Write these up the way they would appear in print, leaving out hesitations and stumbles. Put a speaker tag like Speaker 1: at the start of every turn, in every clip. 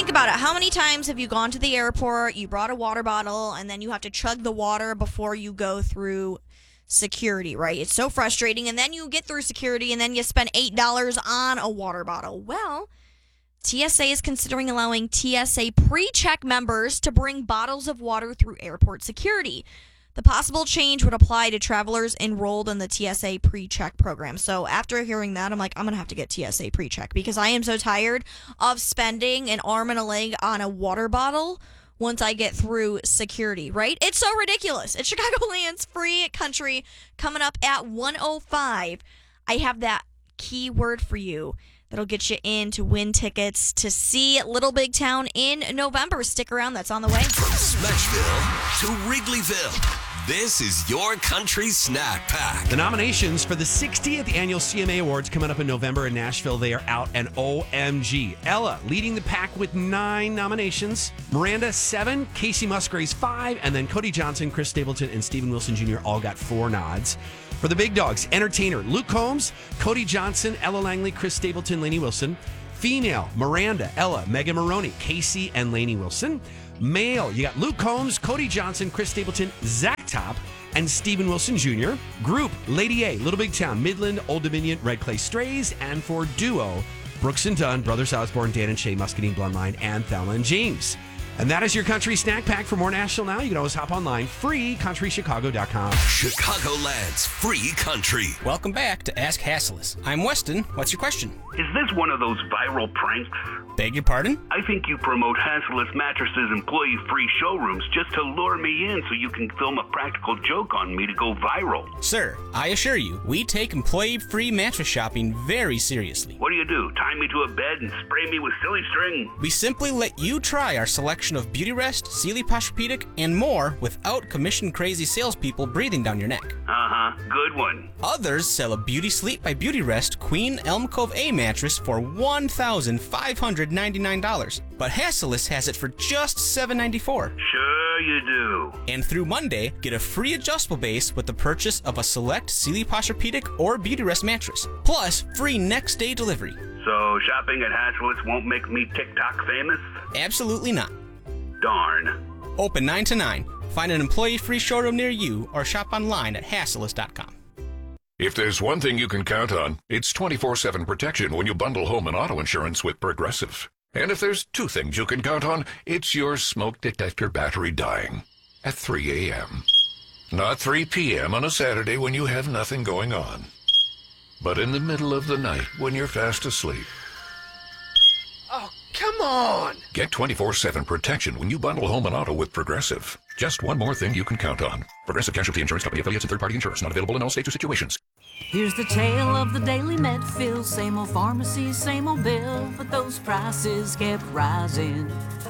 Speaker 1: think about it. How many times have you gone to the airport, you brought a water bottle, and then you have to chug the water before you go through security, right? It's so frustrating. And then you get through security, and then you spend $8 on a water bottle. Well, TSA is considering allowing TSA pre-check members to bring bottles of water through airport security. The possible change would apply to travelers enrolled in the TSA pre-check program. So after hearing that, I'm like, I'm going to have to get TSA pre-check because I am so tired of spending an arm and a leg on a water bottle once I get through security, right? It's so ridiculous. It's Chicagoland's Free Country coming up at 1:05. I have that keyword for you that'll get you in to win tickets to see Little Big Town in November. Stick around. That's on the way.
Speaker 2: From Smashville to Wrigleyville, this is your country snack pack.
Speaker 3: The nominations for the 60th Annual CMA Awards coming up in November in Nashville, they are out, and OMG. Ella leading the pack with 9 nominations. Miranda, 7. Casey Musgraves, 5. And then Cody Johnson, Chris Stapleton, and Steven Wilson Jr. all got 4 nods. For the big dogs, entertainer, Luke Combs, Cody Johnson, Ella Langley, Chris Stapleton, Lainey Wilson. Female, Miranda, Ella, Megan Maroney, Casey, and Lainey Wilson. Male, you got Luke Combs, Cody Johnson, Chris Stapleton, Zach Top, and Steven Wilson Jr. Group, Lady A, Little Big Town, Midland, Old Dominion, Red Clay Strays. And for duo, Brooks and Dunn, Brothers Osborne, Dan and Shay, Muscadine Bloodline, and Thelma and James. And that is your country snack pack. For more Nashville Now, you can always hop online, free, countrychicago.com.
Speaker 2: Chicagoland's Free Country.
Speaker 4: Welcome back to Ask Hassles. I'm Weston. What's your question?
Speaker 5: Is this one of those viral pranks?
Speaker 4: Beg your pardon?
Speaker 5: I think you promote Hasseless Mattresses employee-free showrooms just to lure me in so you can film a practical joke on me to go viral.
Speaker 4: Sir, I assure you, we take employee-free mattress shopping very seriously.
Speaker 5: What do? Tie me to a bed and spray me with silly string?
Speaker 4: We simply let you try our selection of Beautyrest, Sealy Posturepedic, and more without commission-crazy salespeople breathing down your neck.
Speaker 5: Good one.
Speaker 4: Others sell a Beauty Sleep by Beautyrest Queen Elm Cove A mattress for $1,599, but Hasseless has it for just $794.
Speaker 5: Sure you do.
Speaker 4: And through Monday, get a free adjustable base with the purchase of a select Sealy Posturepedic or Beautyrest mattress, plus free next-day delivery.
Speaker 5: So shopping at Hasseless won't make me TikTok famous?
Speaker 4: Absolutely not.
Speaker 5: Darn.
Speaker 4: Open 9 to 9. Find an employee-free showroom near you or shop online at Hasseless.com.
Speaker 6: If there's one thing you can count on, it's 24/7 protection when you bundle home and auto insurance with Progressive. And if there's 2 things you can count on, it's your smoke detector battery dying at 3 a.m. Not 3 p.m. on a Saturday when you have nothing going on, but in the middle of the night when you're fast asleep.
Speaker 7: Oh, come on!
Speaker 6: Get 24/7 protection when you bundle home and auto with Progressive. Just one more thing you can count on. Progressive Casualty Insurance Company, affiliates, and third-party insurance. Not available in all states or situations.
Speaker 8: Here's the tale of the daily Medfield. Same old pharmacy, same old bill, but those prices kept rising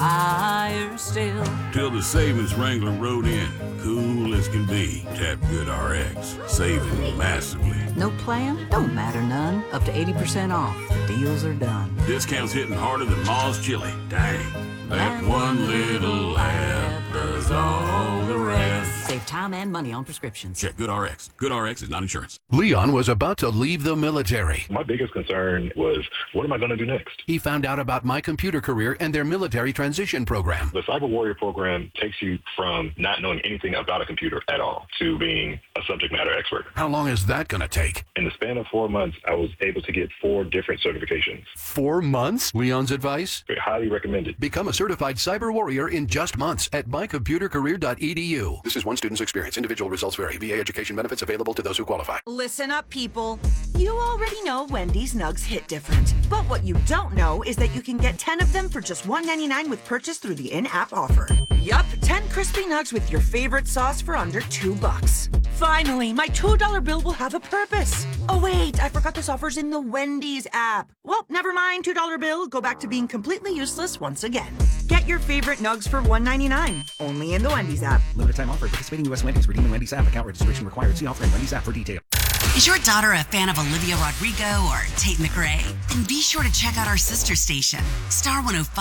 Speaker 8: higher still.
Speaker 9: Till the savings wrangler rode in, cool as can be. Tap Good RX, saving massively.
Speaker 8: No plan? Don't matter none. Up to 80% off. The deals are done.
Speaker 9: Discounts hitting harder than Ma's chili. Dang. That one little app does all the rest.
Speaker 8: Save time and money on prescriptions.
Speaker 9: Check Good RX. Good RX is not insurance.
Speaker 10: Leon was about to leave the military.
Speaker 11: My biggest concern was, what am I going to do next?
Speaker 10: He found out about My Computer Career and their military transition program.
Speaker 11: The Cyber Warrior program takes you from not knowing anything about a computer at all to being a subject matter expert.
Speaker 10: How long is that going to take?
Speaker 11: In the span of 4 months, I was able to get 4 different certifications.
Speaker 10: 4 months? Leon's advice?
Speaker 11: Highly recommended.
Speaker 10: Become a certified cyber warrior in just months at mycomputercareer.edu. This is one student's experience. Individual results vary. VA education benefits available to those who qualify.
Speaker 12: Listen up, people. You already know Wendy's nugs hit different. But what you don't know is that you can get 10 of them for just $1.99 with purchase through the in-app offer. Yup, 10 crispy nugs with your favorite sauce for under $2. Finally, my $2 bill will have a purpose. Oh wait, I forgot this offer's in the Wendy's app. Well, never mind, $2 bill. Go back to being completely useless once again. Get your favorite nugs for $1.99. Only in the Wendy's app.
Speaker 13: Limited time offer. Participating U.S. Wendy's. Redeeming Wendy's app. Account registration required. See offer in Wendy's app for details.
Speaker 14: Is your daughter a fan of Olivia Rodrigo or Tate McRae? Then be sure to check out our sister station, Star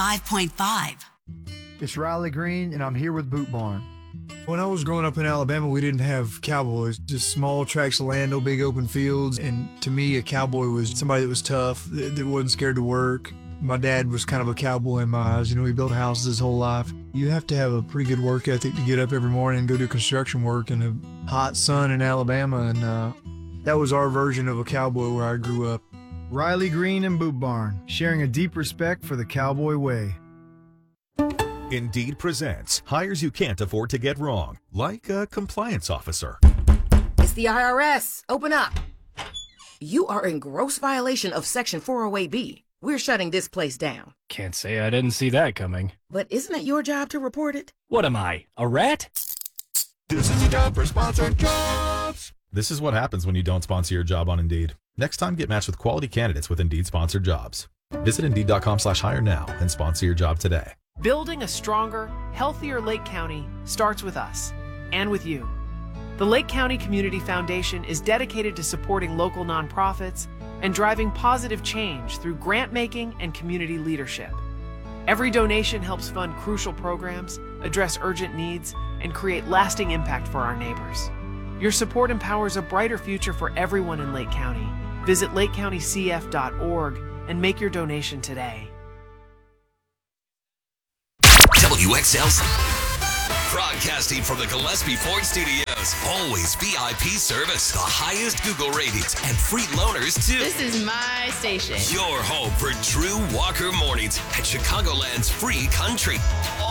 Speaker 14: 105.5.
Speaker 15: It's Riley Green, and I'm here with Boot Barn. When I was growing up in Alabama, we didn't have cowboys, just small tracts of land, no big open fields. And to me, a cowboy was somebody that was tough, that wasn't scared to work, My dad was kind of a cowboy in my eyes. He built houses his whole life. You have to have a pretty good work ethic to get up every morning and go do construction work in a hot sun in Alabama. And that was our version of a cowboy where I grew up.
Speaker 16: Riley Green and Boot Barn, sharing a deep respect for the cowboy way.
Speaker 17: Indeed presents hires you can't afford to get wrong, like a compliance officer.
Speaker 18: It's the IRS. Open up. You are in gross violation of Section 408B. We're shutting this place down.
Speaker 19: Can't say I didn't see that coming.
Speaker 18: But isn't it your job to report it?
Speaker 19: What am I, a rat?
Speaker 17: This is a job for sponsored jobs. This is what happens when you don't sponsor your job on Indeed. Next time, get matched with quality candidates with Indeed sponsored jobs. Visit Indeed.com/hire now and sponsor your job today.
Speaker 20: Building a stronger, healthier Lake County starts with us and with you. The Lake County Community Foundation is dedicated to supporting local nonprofits and driving positive change through grant-making and community leadership. Every donation helps fund crucial programs, address urgent needs, and create lasting impact for our neighbors. Your support empowers a brighter future for everyone in Lake County. Visit lakecountycf.org and make your donation today.
Speaker 2: WXL's broadcasting from the Gillespie Ford Studios. Always VIP service, the highest Google ratings, and free loaners too.
Speaker 21: This is my station.
Speaker 2: Your home for Drew Walker mornings at Chicagoland's free country.